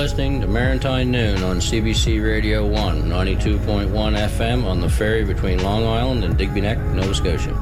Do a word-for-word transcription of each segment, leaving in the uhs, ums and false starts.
listening to Maritime Noon on C B C Radio one, ninety-two point one F M on the ferry between Long Island and Digby Neck, Nova Scotia.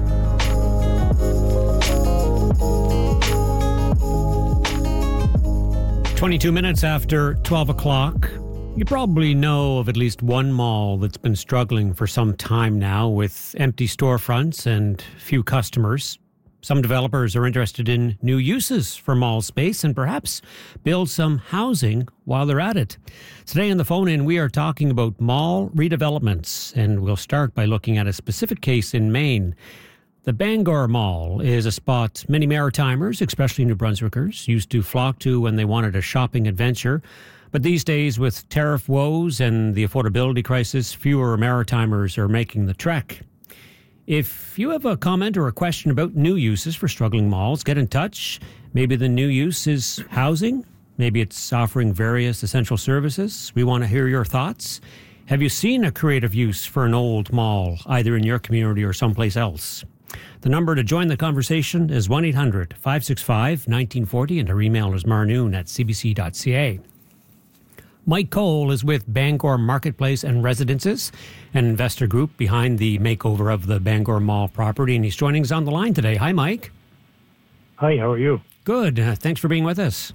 twenty-two minutes after twelve o'clock. You probably know of at least one mall that's been struggling for some time now with empty storefronts and few customers. Some developers are interested in new uses for mall space and perhaps build some housing while they're at it. Today on the phone-in, we are talking about mall redevelopments, and we'll start by looking at a specific case in Maine. The Bangor Mall is a spot many Maritimers, especially New Brunswickers, used to flock to when they wanted a shopping adventure. But these days, with tariff woes and the affordability crisis, fewer Maritimers are making the trek. If you have a comment or a question about new uses for struggling malls, get in touch. Maybe the new use is housing. Maybe it's offering various essential services. We want to hear your thoughts. Have you seen a creative use for an old mall, either in your community or someplace else? The number to join the conversation is one eight hundred five six five one nine four zero, and our email is marnoon at c b c dot c a. Mike Cole is with Bangor Marketplace and Residences, an investor group behind the makeover of the Bangor Mall property, and he's joining us on the line today. Hi, Mike. Hi, how are you? Good. Uh, thanks for being with us.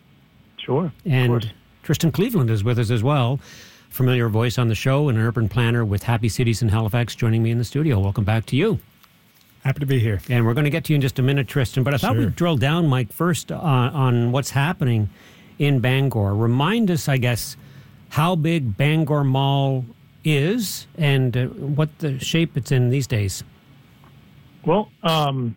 Sure. And Tristan Cleveland is with us as well, familiar voice on the show and an urban planner with Happy Cities in Halifax, joining me in the studio. Welcome back to you. Happy to be here. And we're going to get to you in just a minute, Tristan, but I thought Sure. we'd drill down, Mike, first on, on what's happening in Bangor. Remind us, I guess, how big Bangor Mall is and uh, what the shape it's in these days. Well, um,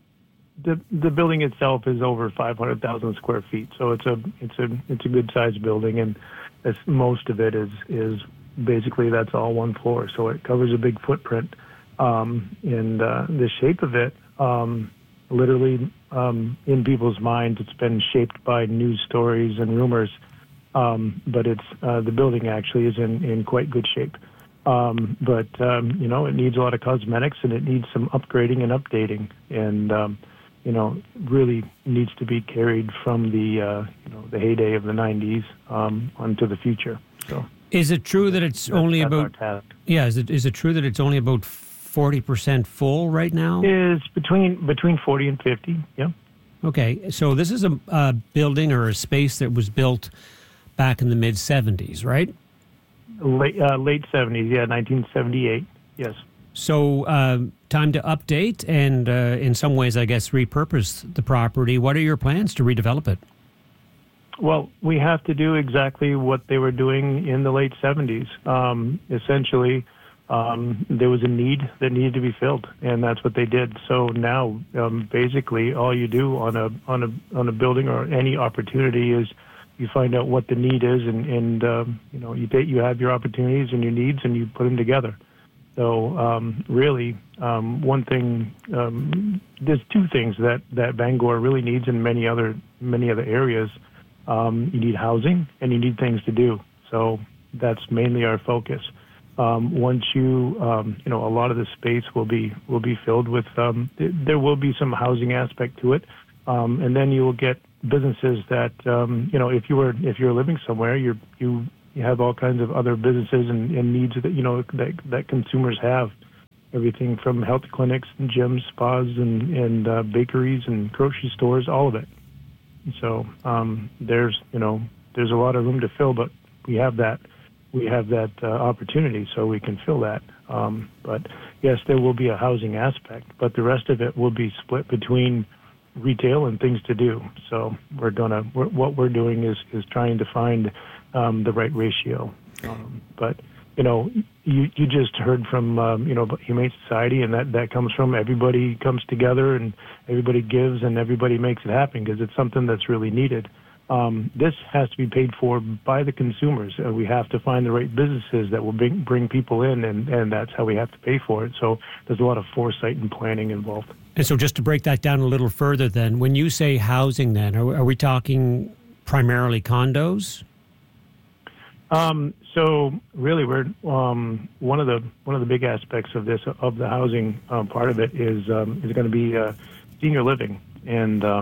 the the building itself is over five hundred thousand square feet, so it's a it's a it's a good sized building, and it's, most of it is is basically that's all one floor, so it covers a big footprint. Um, and uh, the shape of it, um, literally um, in people's minds, it's been shaped by news stories and rumors. Um, but it's uh, the building actually is in, in quite good shape. Um, but, um, you know, it needs a lot of cosmetics and it needs some upgrading and updating. And, um, you know, really needs to be carried from the, uh, you know, the heyday of the nineties um, onto the future. So, is it true that it's that's, only that's about, our task. yeah, is it is it true that it's only about forty percent full right now? Is between between forty and fifty, yeah. Okay, so this is a, a building or a space that was built back in the mid seventies, right? Late uh, late seventies, yeah, nineteen seventy-eight, yes. So uh, time to update and, uh, in some ways, I guess, repurpose the property. What are your plans to redevelop it? Well, we have to do exactly what they were doing in the late seventies. Um, essentially, um, there was a need that needed to be filled, and that's what they did. So now, um, basically, all you do on a on a on a building or any opportunity is you find out what the need is, and, and um, you know, you take, you have your opportunities and your needs, and you put them together. So um, really, um, one thing, um, there's two things that, that Bangor really needs in many other many other areas. Um, you need housing and you need things to do. So that's mainly our focus. Um, once you, um, you know, a lot of the space will be will be filled with. Um, th- there will be some housing aspect to it, um, and then you will get businesses that, um, you know, if you were if you're living somewhere, you you you have all kinds of other businesses and, and needs that you know that that consumers have. Everything from health clinics and gyms, spas, and and uh, bakeries and grocery stores, all of it. So um, there's you know there's a lot of room to fill, but we have that. we have that uh, opportunity, so we can fill that. Um, but yes, there will be a housing aspect, but the rest of it will be split between retail and things to do. So we're gonna we're, what we're doing is is trying to find um, the right ratio. Um, but you know, you you just heard from um, you know Humane Society, and that that comes from everybody comes together and everybody gives and everybody makes it happen because it's something that's really needed. Um, this has to be paid for by the consumers. Uh, we have to find the right businesses that will bring, bring people in, and, and that's how we have to pay for it. So there's a lot of foresight and planning involved. And so just to break that down a little further then, when you say housing then, are, are we talking primarily condos? Um, so really, we're um, one of the one of the big aspects of this of the housing um, part of it is um, is going to be uh, senior living, and um,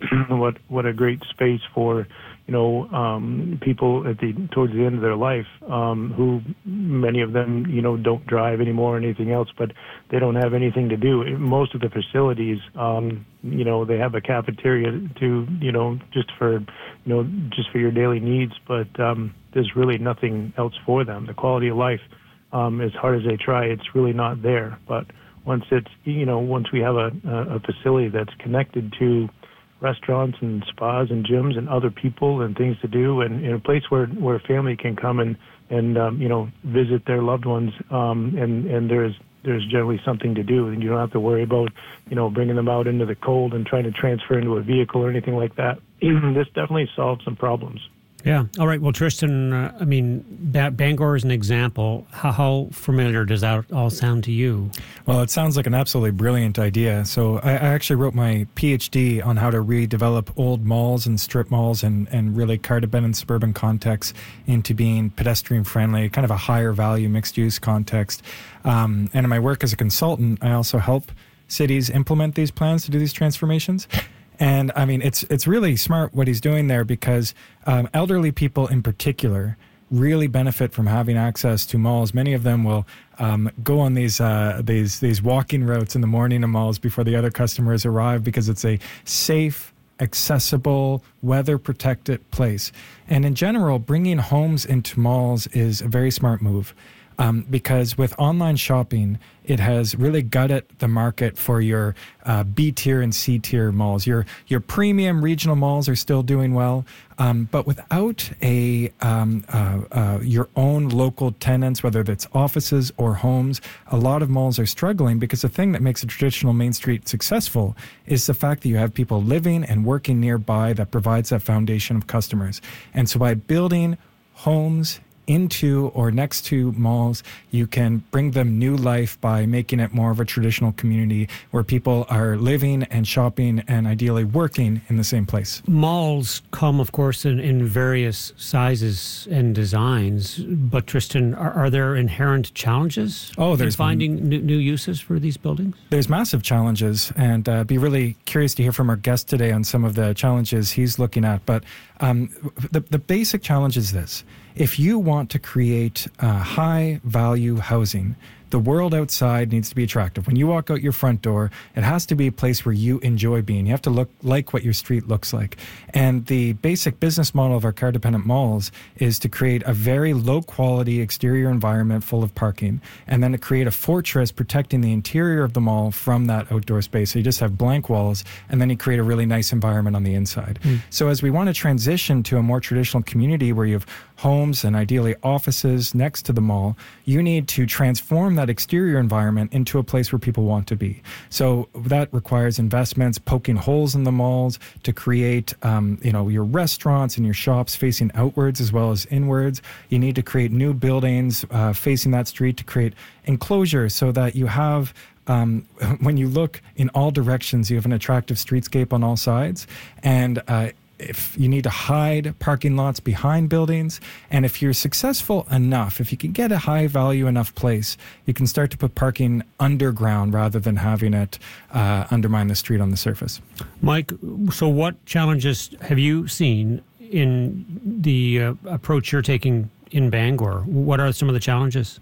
what what a great space for, you know, um, people at the towards the end of their life, um, who many of them, you know, don't drive anymore or anything else, but they don't have anything to do. Most of the facilities, um, you know, they have a cafeteria to, you know, just for, you know, just for your daily needs, but um, there's really nothing else for them. The quality of life, um, as hard as they try, it's really not there. But once it's, you know, once we have a, a facility that's connected to restaurants and spas and gyms and other people and things to do, and, and a place where, where family can come and, and um, you know, visit their loved ones, um, and, and there's there's generally something to do, and you don't have to worry about, you know, bringing them out into the cold and trying to transfer into a vehicle or anything like that. This definitely solves some problems. Yeah. All right. Well, Tristan, uh, I mean, ba- Bangor is an example. How, how familiar does that all sound to you? Well, it sounds like an absolutely brilliant idea. So I, I actually wrote my PhD on how to redevelop old malls and strip malls and, and really cardigan and suburban contexts into being pedestrian friendly, kind of a higher value mixed use context. Um, and in my work as a consultant, I also help cities implement these plans to do these transformations. And I mean, it's it's really smart what he's doing there, because um, elderly people in particular really benefit from having access to malls. Many of them will um, go on these uh, these these walking routes in the morning in malls before the other customers arrive, because it's a safe, accessible, weather-protected place. And in general, bringing homes into malls is a very smart move. Um, because with online shopping, it has really gutted the market for your uh, B-tier and C-tier malls. Your your premium regional malls are still doing well, um, but without a um, uh, uh, your own local tenants, whether that's offices or homes, a lot of malls are struggling, because the thing that makes a traditional main street successful is the fact that you have people living and working nearby that provides that foundation of customers. And so by building homes into or next to malls, you can bring them new life by making it more of a traditional community where people are living and shopping and ideally working in the same place. Malls come, of course, in, in various sizes and designs. But Tristan, are, are there inherent challenges oh, there's in finding m- new, new uses for these buildings? There's massive challenges, and uh, be really curious to hear from our guest today on some of the challenges he's looking at. But um, the, the basic challenge is this. If you want to create uh, high-value housing, the world outside needs to be attractive. When you walk out your front door, it has to be a place where you enjoy being. You have to look like what your street looks like. And the basic business model of our car-dependent malls is to create a very low-quality exterior environment full of parking, and then to create a fortress protecting the interior of the mall from that outdoor space. So you just have blank walls, and then you create a really nice environment on the inside. Mm. So as we want to transition to a more traditional community where you have homes and ideally offices next to the mall, you need to transform that exterior environment into a place where people want to be. So that requires investments, poking holes in the malls to create, um, you know, your restaurants and your shops facing outwards as well as inwards. You need to create new buildings uh, facing that street to create enclosures so that you have Um, when you look in all directions, you have an attractive streetscape on all sides. And uh, if you need to hide parking lots behind buildings, and if you're successful enough, if you can get a high value enough place, you can start to put parking underground rather than having it uh, undermine the street on the surface. Mike, so what challenges have you seen in the uh, approach you're taking in Bangor? What are some of the challenges?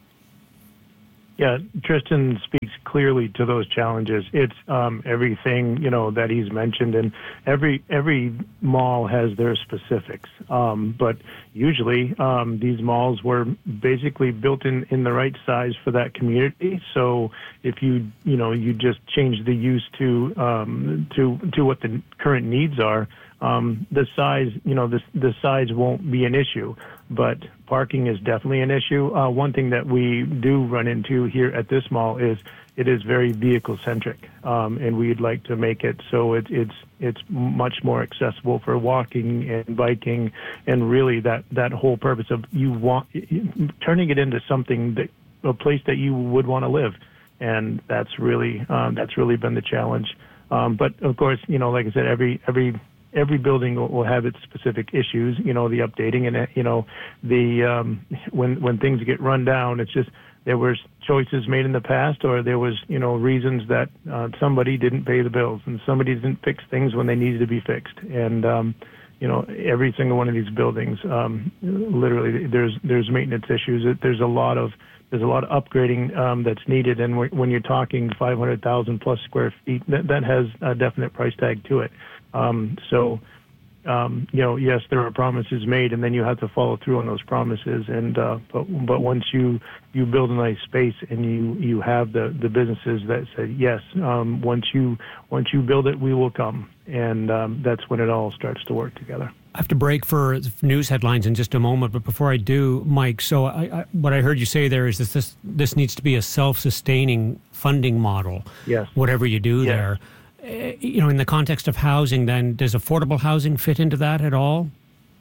Yeah, Tristan speaks clearly to those challenges. It's um, everything, you know, that he's mentioned, and every every mall has their specifics. Um, but usually um, these malls were basically built in, in the right size for that community. So if you, you know, you just change the use to um, to to what the current needs are, um, the size, you know, the the size won't be an issue. But parking is definitely an issue. Uh, one thing that we do run into here at this mall is it is very vehicle-centric, um, and we'd like to make it so it, it's it's much more accessible for walking and biking, and really that, that whole purpose of you want turning it into something that a place that you would want to live, and that's really um, that's really been the challenge. Um, but of course, you know, like I said, every every Every building will, will have its specific issues, you know, the updating and, you know, the um, when when things get run down, it's just there were choices made in the past, or there was, you know, reasons that uh, somebody didn't pay the bills and somebody didn't fix things when they needed to be fixed. And, um, you know, every single one of these buildings, um, literally, there's there's maintenance issues. There's a lot of there's a lot of upgrading um, that's needed. And when you're talking five hundred thousand plus square feet, that, that has a definite price tag to it. Um, so. Um, you know, yes, there are promises made, and then you have to follow through on those promises. And uh, but but once you, you build a nice space and you, you have the, the businesses that say yes, um, once you once you build it, we will come, and um, that's when it all starts to work together. I have to break for news headlines in just a moment, but before I do, Mike, so I, I, what I heard you say there is that this this needs to be a self-sustaining funding model. Yes. Whatever you do yes. there. You know, in the context of housing, then, does affordable housing fit into that at all?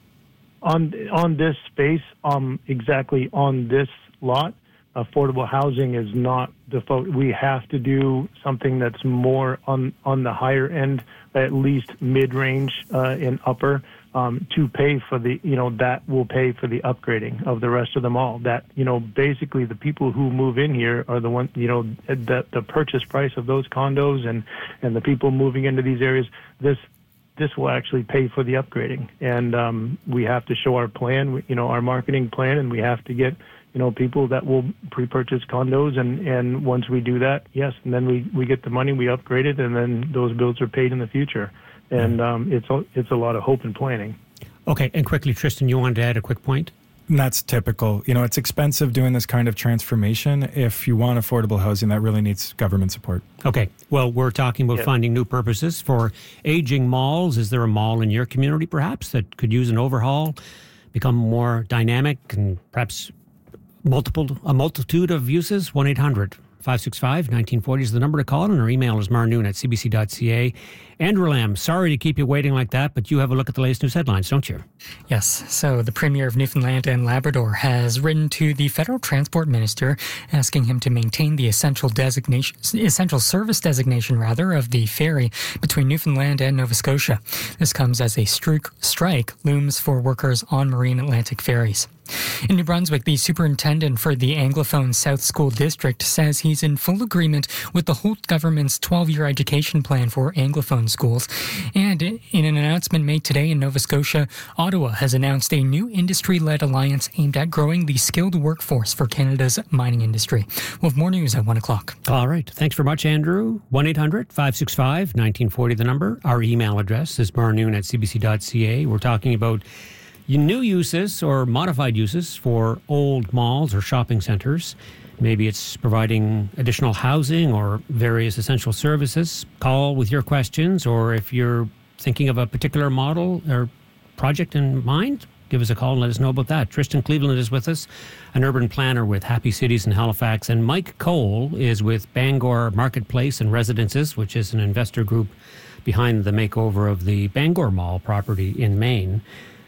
On on this space, um, exactly on this lot, affordable housing is not the fo- we have to do something that's more on, on the higher end, at least mid-range uh, and upper, um, to pay for the, you know, that will pay for the upgrading of the rest of the mall. That, you know, basically the people who move in here are the one, you know, the, the purchase price of those condos and, and the people moving into these areas, this this will actually pay for the upgrading. And um, we have to show our plan, you know, our marketing plan, and we have to get, you know, people that will pre-purchase condos. And, and once we do that, yes, and then we, we get the money, we upgrade it, and then those bills are paid in the future. And um, it's, a, it's a lot of hope and planning. Okay, and quickly, Tristan, you wanted to add a quick point? And that's typical. You know, it's expensive doing this kind of transformation. If you want affordable housing, that really needs government support. Okay. Well, we're talking about yeah. finding new purposes for aging malls. Is there a mall in your community, perhaps, that could use an overhaul, become more dynamic, and perhaps multiple a multitude of uses? one eight hundred five six five nineteen forty is the number to call, and our email is marnoon at c b c dot c a. Andrew Lamb, sorry to keep you waiting like that, but you have a look at the latest news headlines, don't you? Yes. So the Premier of Newfoundland and Labrador has written to the Federal Transport Minister asking him to maintain the essential designation, essential service designation, rather, of the ferry between Newfoundland and Nova Scotia. This comes as a stri- strike looms for workers on Marine Atlantic ferries. In New Brunswick, the superintendent for the Anglophone South School District says he's in full agreement with the Holt government's twelve-year education plan for Anglophone schools. And in an announcement made today in Nova Scotia, Ottawa has announced a new industry-led alliance aimed at growing the skilled workforce for Canada's mining industry. We'll have more news at one o'clock. All right. Thanks very much, Andrew. one eight hundred five six five nineteen forty, the number. Our email address is marnoon at c b c dot c a. We're talking about new uses or modified uses for old malls or shopping centers. Maybe it's providing additional housing or various essential services. Call with your questions, or if you're thinking of a particular model or project in mind, give us a call and let us know about that. Tristan Cleveland is with us, an urban planner with Happy Cities in Halifax, and Mike Cole is with Bangor Marketplace and Residences, which is an investor group behind the makeover of the Bangor Mall property in Maine.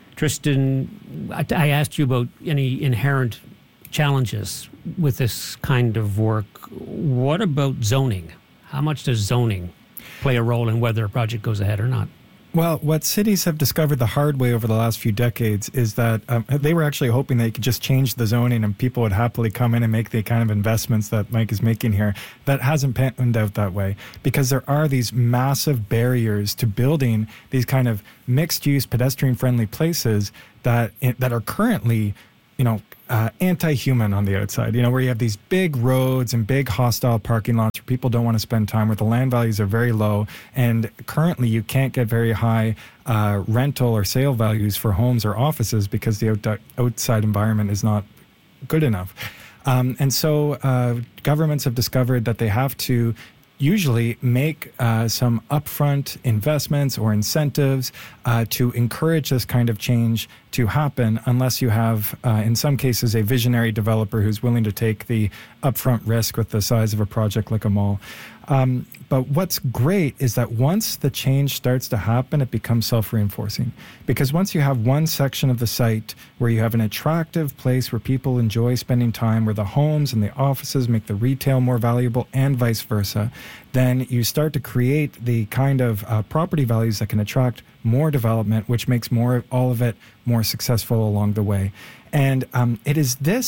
Tristan, I asked you about any inherent challenges with this kind of work. What about zoning? How much does zoning play a role in whether a project goes ahead or not? Well, what cities have discovered the hard way over the last few decades is that um, they were actually hoping they could just change the zoning and people would happily come in and make the kind of investments that Mike is making here. That hasn't panned out that way because there are these massive barriers to building these kind of mixed-use, pedestrian-friendly places that that are currently, you know, Uh, anti-human on the outside, you know, where you have these big roads and big hostile parking lots where people don't want to spend time, where the land values are very low, and currently you can't get very high uh, rental or sale values for homes or offices because the out- outside environment is not good enough. Um, and so uh, governments have discovered that they have to usually make uh, some upfront investments or incentives uh, to encourage this kind of change to happen, unless you have, uh, in some cases, a visionary developer who's willing to take the upfront risk with the size of a project like a mall. Um, but what's great is that once the change starts to happen, it becomes self-reinforcing. Because once you have one section of the site where you have an attractive place where people enjoy spending time, where the homes and the offices make the retail more valuable and vice versa, then you start to create the kind of uh, property values that can attract more development, which makes more all of it more successful along the way. And um, it is this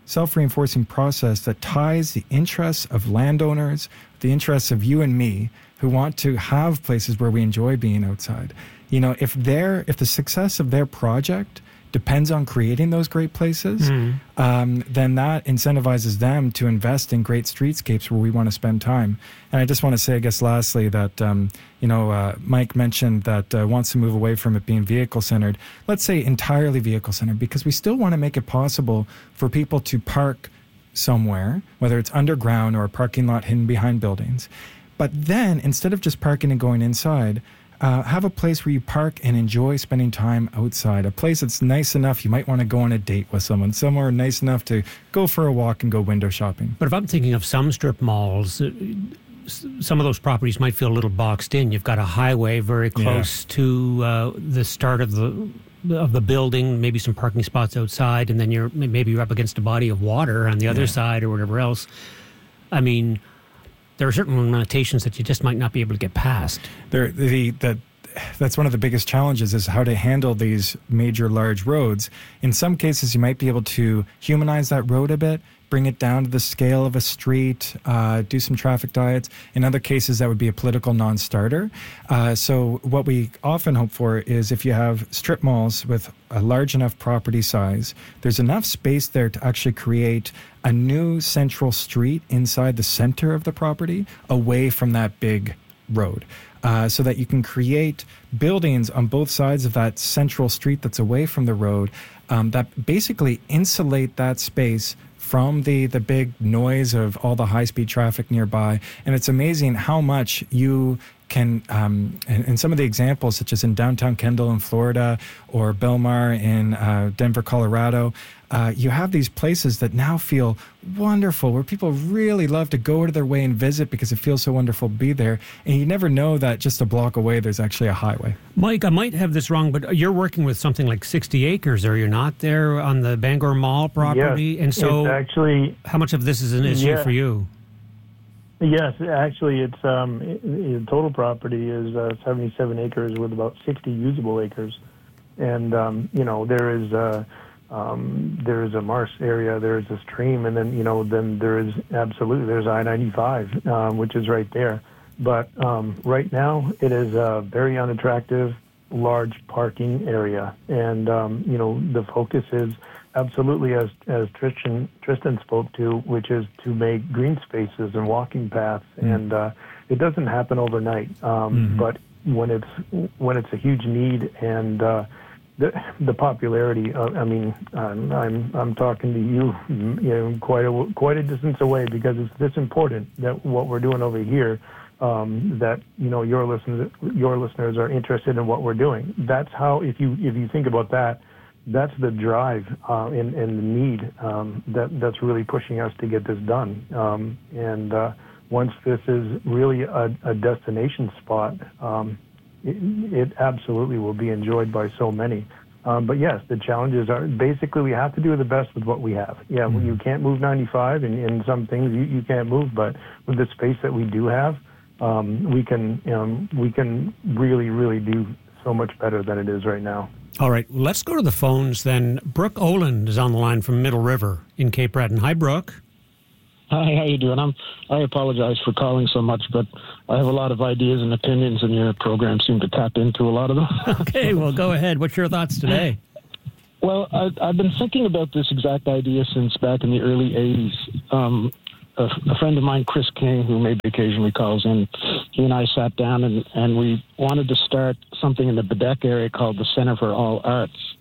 self-reinforcing process that ties the interests of landowners, the interests of you and me, who want to have places where we enjoy being outside. You know, if their if the success of their project depends on creating those great places, mm. um, then that incentivizes them to invest in great streetscapes where we want to spend time. And I just want to say, I guess, lastly, that, um, you know, uh, Mike mentioned that uh, wants to move away from it being vehicle-centered. Let's say entirely vehicle-centered, because we still want to make it possible for people to park somewhere, whether it's underground or a parking lot hidden behind buildings. But then, instead of just parking and going inside, Uh, have a place where you park and enjoy spending time outside. A place that's nice enough you might want to go on a date with someone. Somewhere nice enough to go for a walk and go window shopping. But if I'm thinking of some strip malls, uh, some of those properties might feel a little boxed in. You've got a highway very close yeah. to uh, the start of the of the building, maybe some parking spots outside, and then you're maybe you're up against a body of water on the other yeah. side or whatever else. I mean, there are certain limitations that you just might not be able to get past. There, the, the, that's one of the biggest challenges is how to handle these major large roads. In some cases, you might be able to humanize that road a bit, bring it down to the scale of a street, uh, do some traffic diets. In other cases, that would be a political non-starter. Uh, so what we often hope for is if you have strip malls with a large enough property size, there's enough space there to actually create a new central street inside the center of the property away from that big road. Uh, so that you can create buildings on both sides of that central street that's away from the road um, that basically insulate that space from the, the big noise of all the high-speed traffic nearby. And it's amazing how much you can, um, and, and some of the examples, such as in downtown Kendall in Florida or Belmar in uh, Denver, Colorado, uh, you have these places that now feel wonderful, where people really love to go out of their way and visit because it feels so wonderful to be there. And you never know that just a block away, there's actually a highway. Mike, I might have this wrong, but you're working with something like sixty acres, are you not, there on the Bangor Mall property? Yes, and so it's actually, how much of this is an issue yeah. for you? Yes, actually, it's um, the total property is uh, seventy-seven acres with about sixty usable acres, and um, you know there is uh, um, there is a marsh area, there is a stream, and then you know then there is absolutely there's I ninety-five, um, which is right there. But um, right now it is a very unattractive, large parking area, and um, you know the focus is absolutely, as as Tristan Tristan spoke to, which is to make green spaces and walking paths, mm. and uh, it doesn't happen overnight. Um, mm-hmm. But when it's when it's a huge need and uh, the the popularity, uh, I mean, I'm, I'm I'm talking to you, you know, quite a quite a distance away because it's this important that what we're doing over here. Um, that you know your listeners your listeners are interested in what we're doing. That's how if you if you think about that. That's the drive uh, and, and the need um, that that's really pushing us to get this done. Um, and uh, once this is really a, a destination spot, um, it, it absolutely will be enjoyed by so many. Um, but yes, the challenges are basically we have to do the best with what we have. Yeah, mm-hmm. you can't move ninety-five, and, and some things you, you can't move. But with the space that we do have, um, we can um, we can really really do so much better than it is right now. All right, let's go to the phones then. Brooke Oland is on the line from Middle River in Cape Breton. Hi, Brooke. Hi, how you doing? I'm, I apologize for calling so much, but I have a lot of ideas and opinions, and your program seemed to tap into a lot of them. Okay, well, go ahead. What's your thoughts today? Well, I, I've been thinking about this exact idea since back in the early eighties. Um, a, a friend of mine, Chris King, who maybe occasionally calls in, he and I sat down and, and we wanted to start something in the Bedeque area called the Center for All Arts.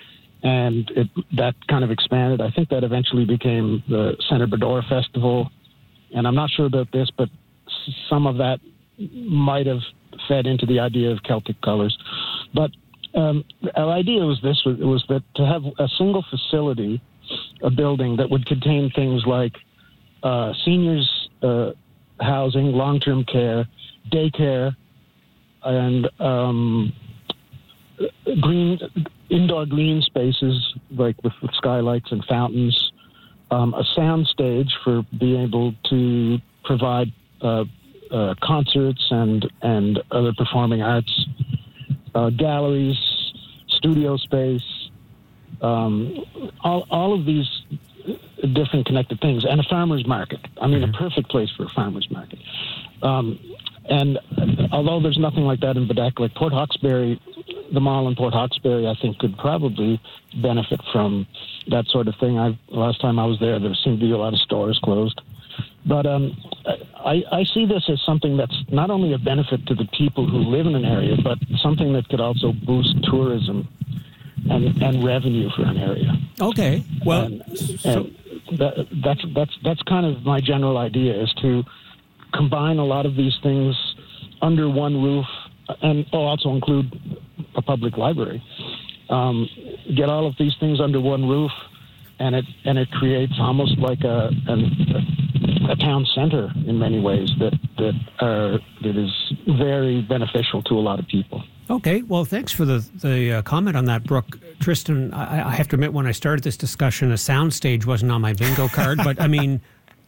And it, that kind of expanded. I think that eventually became the Center Bedore Festival. And I'm not sure about this, but some of that might have fed into the idea of Celtic colors. But um, our idea was this, was, was that to have a single facility, a building that would contain things like uh, seniors uh, housing, long-term care, daycare, and um, green indoor green spaces like with, with skylights and fountains, um, a sound stage for being able to provide uh, uh, concerts and and other performing arts, uh, galleries, studio space, um, all all of these different connected things, and a farmer's market. I mean, mm-hmm. a perfect place for a farmer's market. Um, and although there's nothing like that in Baddeck, like Port Hawkesbury, the mall in Port Hawkesbury, I think could probably benefit from that sort of thing. I last time I was there, there seemed to be a lot of stores closed. But um, I, I see this as something that's not only a benefit to the people who live in an area, but something that could also boost tourism and, and revenue for an area. Okay, well, and, so... and that, that's that's that's kind of my general idea, is to combine a lot of these things under one roof, and also include a public library. Um, get all of these things under one roof, and it and it creates almost like a a, a town center in many ways that that are that is very beneficial to a lot of people. Okay, well, thanks for the the uh, comment on that, Brooke. Tristan, I, I have to admit, when I started this discussion, a soundstage wasn't on my bingo card, but I mean,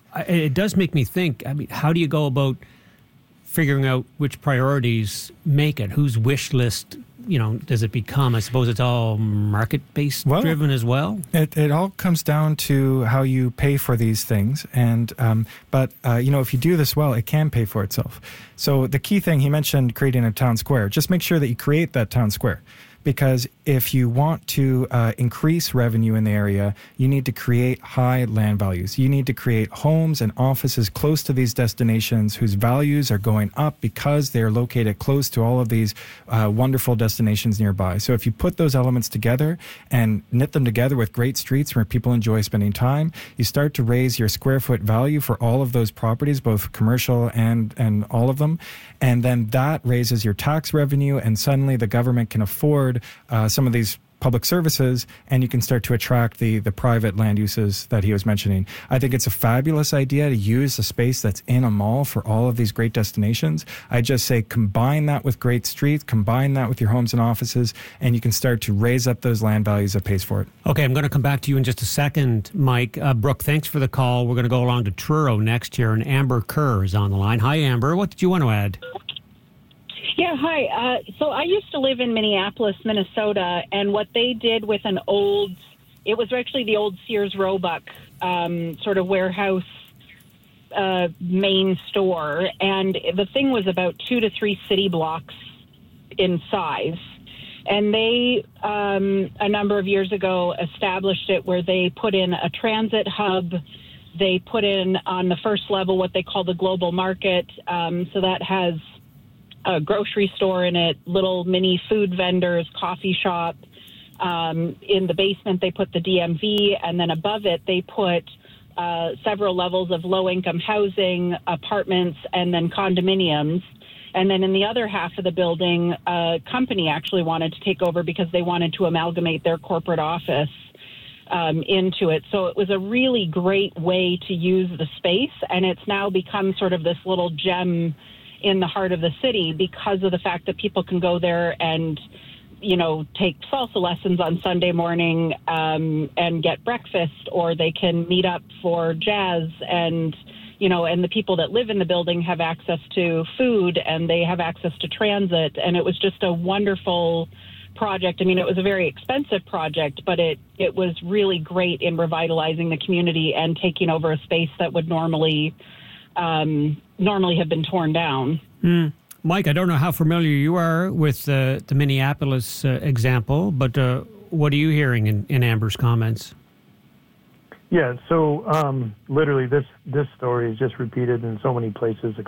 it does make me think. I mean, how do you go about figuring out which priorities make it? Whose wish list, you know, does it become? I suppose it's all market-based well, driven as well? It, it all comes down to how you pay for these things. And um, But, uh, you know, if you do this well, it can pay for itself. So the key thing, he mentioned creating a town square. Just make sure that you create that town square. Because if you want to uh, increase revenue in the area, you need to create high land values. You need to create homes and offices close to these destinations whose values are going up because they're located close to all of these uh, wonderful destinations nearby. So if you put those elements together and knit them together with great streets where people enjoy spending time, you start to raise your square foot value for all of those properties, both commercial and, and all of them. And then that raises your tax revenue, and suddenly the government can afford Uh, some of these public services, and you can start to attract the the private land uses that he was mentioning. I think it's a fabulous idea to use the space that's in a mall for all of these great destinations. I just say combine that with great streets, combine that with your homes and offices, and you can start to raise up those land values that pays for it. Okay, I'm going to come back to you in just a second, Mike. Uh, Brooke, thanks for the call. We're going to go along to Truro next here, and Amber Kerr is on the line. Hi, Amber. What did you want to add? Yeah, hi. Uh, so I used to live in Minneapolis, Minnesota, and what they did with an old, it was actually the old Sears Roebuck um, sort of warehouse uh, main store, and the thing was about two to three city blocks in size. And they, um, a number of years ago, established it where they put in a transit hub. They put in on the first level what they call the global market, um, so that has a grocery store in it, little mini food vendors, coffee shop. Um, in the basement, they put the D M V, and then above it, they put uh, several levels of low-income housing, apartments, and then condominiums. And then in the other half of the building, a company actually wanted to take over because they wanted to amalgamate their corporate office um, into it. So it was a really great way to use the space, and it's now become sort of this little gem in the heart of the city because of the fact that people can go there and, you know, take salsa lessons on Sunday morning um, and get breakfast, or they can meet up for jazz, and, you know, and the people that live in the building have access to food and they have access to transit. And it was just a wonderful project. I mean, it was a very expensive project, but it, it was really great in revitalizing the community and taking over a space that would normally Um, normally have been torn down. Mm. Mike, I don't know how familiar you are with uh, the Minneapolis uh, example, but uh, what are you hearing in, in Amber's comments? Yeah, so um, literally this, this story is just repeated in so many places across